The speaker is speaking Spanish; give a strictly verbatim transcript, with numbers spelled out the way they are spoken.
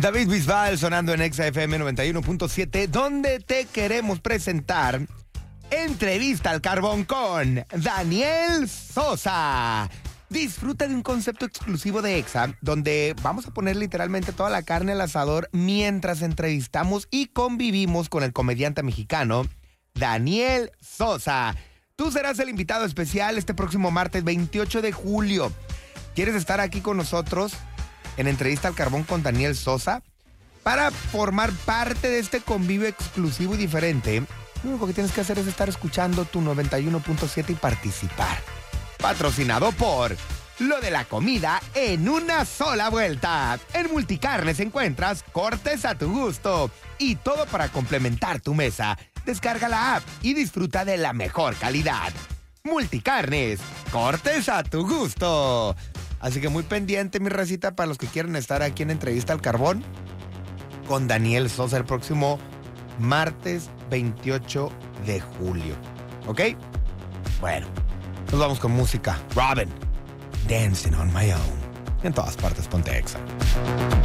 David Bisbal sonando en Exa F M noventa y uno punto siete, donde te queremos presentar Entrevista al Carbón con Daniel Sosa. Disfruta de un concepto exclusivo de Exa, donde vamos a poner literalmente toda la carne al asador mientras entrevistamos y convivimos con el comediante mexicano Daniel Sosa. Tú serás el invitado especial este próximo martes veintiocho de julio. ¿Quieres estar aquí con nosotros en Entrevista al Carbón con Daniel Sosa? Para formar parte de este convivio exclusivo y diferente, lo único que tienes que hacer es estar escuchando tu noventa y uno punto siete y participar. Patrocinado por Lo de la Comida en una sola vuelta. En Multicarnes encuentras cortes a tu gusto y todo para complementar tu mesa. Descarga la app y disfruta de la mejor calidad. Multicarnes, cortes a tu gusto. Así que muy pendiente, mi racita, para los que quieren estar aquí en Entrevista al Carbón con Daniel Sosa el próximo martes veintiocho de julio. ¿Ok? Bueno, nos vamos con música. Robin, Dancing on My Own. En todas partes, ponte Exa.